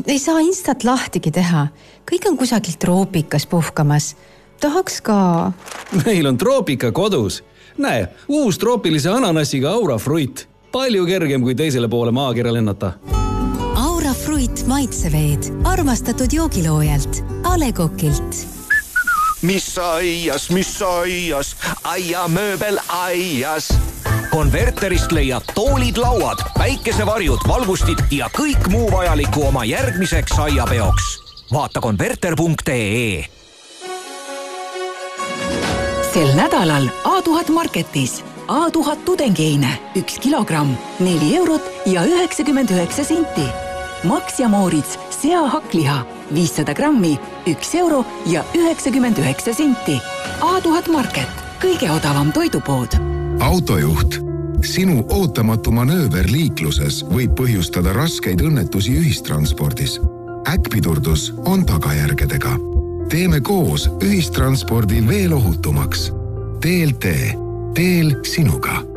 ei saa Instat lahtigi teha. Kõik on kusagil troopikas puhkamas. Tahaks ka. Meil on troopika kodus. Näe, uus troopilise ananassiga Aura Fruit. Palju kergem kui teisele poole maakera lennata. Aura Fruit maitseveed. Armastatud joogiloojalt. A. Le Coqilt. Mis aias, aiamööbel aias. Konverterist leiad toolid, lauad, päikesevarjud, valgustid ja kõik muu vajaliku oma järgmiseks aiapeoks. Vaata konverter.ee. Sel nädalal A1000 Marketis A1000 tudengeine 1 kilogramm 4 eurot ja 99 senti. Max ja Moritz seahakliha 500 grammi 1 euro ja 99 senti. A1000 Market, kõige odavam toidupood. Autojuht. Sinu ootamatu manööver liikluses võib põhjustada raskeid õnnetusi ühistranspordis. Äkkpidurdus on tagajärgedega. Teeme koos ühistranspordi veel ohutumaks. TLT. Teel sinuga.